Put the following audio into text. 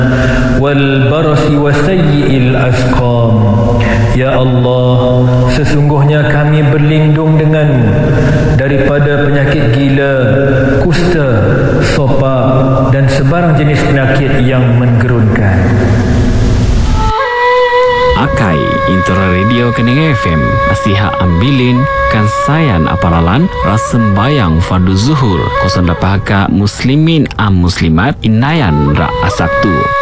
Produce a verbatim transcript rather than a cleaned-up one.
والبرص وسيء الأسقام. Ya Allah, sesungguhnya kami berlindung denganmu daripada penyakit gila, kusta, sopak dan sebarang jenis penyakit yang menggerunkan. Akai Intera Radio Kening F M Asiha ambilin kansayan aparalan rasembayang fardu zuhur kosong dapaka muslimin am muslimat inayan ra asaktu.